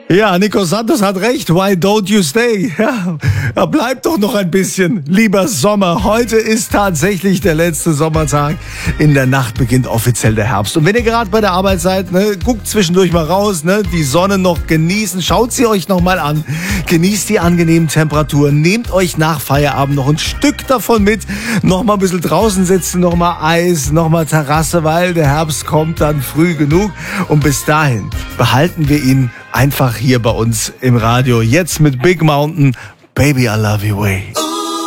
Ja, Nico Santos hat recht. Why don't you stay? Ja, bleib doch noch ein bisschen, lieber Sommer. Heute ist tatsächlich der letzte Sommertag. In der Nacht beginnt offiziell der Herbst. Und wenn ihr gerade bei der Arbeit seid, guckt zwischendurch mal raus, die Sonne noch genießen. Schaut sie euch noch mal an. Genießt die angenehmen Temperaturen. Nehmt euch nach Feierabend noch ein Stück davon mit. Noch mal ein bisschen draußen sitzen, noch mal Eis, noch mal Terrasse, weil der Herbst kommt dann früh genug. Und bis dahin behalten wir ihn einfach hier bei uns im Radio. Jetzt mit Big Mountain, Baby I Love You Way.